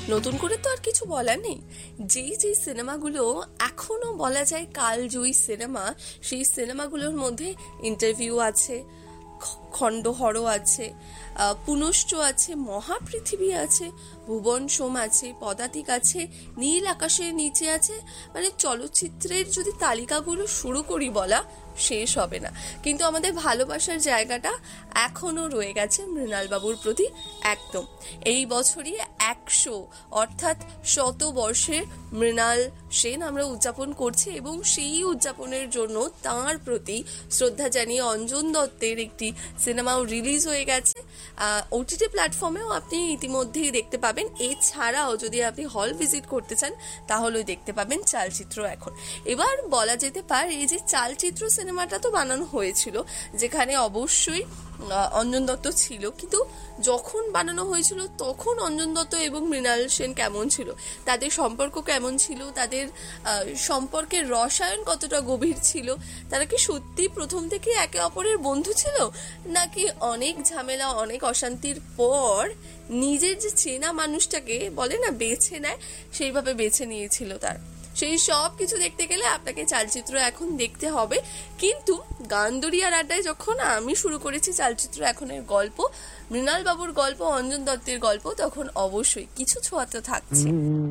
নতুন করে তো আর কিছু বলার নেই। যেই সিনেমাগুলো এখনো বলা যায় কালজয়ী সিনেমা, সেই সিনেমাগুলোর মধ্যে ইন্টারভিউ আছে, খণ্ডহর আছে, পুনশ্চ আছে, মহাপৃথিবী আছে, ভুবন সোম আছে, পদাতিক আছে, নীল আকাশের নিচে আছে। মানে চলচ্চিত্রের যদি তালিকাগুলো শুরু করি বলা শেষ হবে না। কিন্তু আমাদের ভালোবাসার জায়গাটা এখনো রয়ে গেছে মৃণালবাবুর প্রতি একদম। এই বছরই 100 অর্থাৎ 100 বর্ষের মৃণাল সেন আমরা উদযাপন করছি, এবং সেই উদযাপনের জন্য তাঁর প্রতি শ্রদ্ধা জানিয়ে অঞ্জন দত্তের একটি সিনেমাও রিলিজ হয়ে গেছে। ওটিটি প্ল্যাটফর্মেও আপনি ইতিমধ্যেই দেখতে পাবেন। এছাড়াও যদি আপনি হল ভিজিট করতে চান তাহলেও দেখতে পাবেন চালচিত্র এখন। এবার বলা যেতে পারে এই যে চালচিত্র সিনেমাটা তো বানানো হয়েছিল, যেখানে অবশ্যই অঞ্জন দত্ত ছিল, কিন্তু যখন বানানো হয়েছিল তখন অঞ্জন দত্ত এবং মৃণাল সেন কেমন ছিল, তাদের সম্পর্ক কেমন ছিল, তাদের সম্পর্কের রসায়ন কতটা গভীর ছিল, তারা কি সত্যি প্রথম থেকে একে অপরের বন্ধু ছিল, নাকি অনেক ঝামেলা অনেক অশান্তির পর নিজের যে চেনা মানুষটাকে বলে না বেছে নেয়, সেইভাবে বেছে নিয়েছিল তার। সেই সব কিছু দেখতে গেলে আপনাকে চালচিত্র এখন দেখতে হবে। কিন্তু গানদরিয়ার আড্ডায় যখন আমি শুরু করেছি চালচিত্র এখনের গল্প, মৃণাল বাবুর গল্প, অঞ্জন দত্তের গল্প, তখন অবশ্যই কিছু ছোঁয়া তো থাকছে।